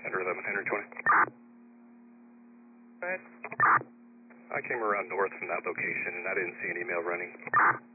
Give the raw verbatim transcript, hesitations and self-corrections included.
Enter eleven twenty. Go ahead. I came around north from that location and I didn't see any mail running.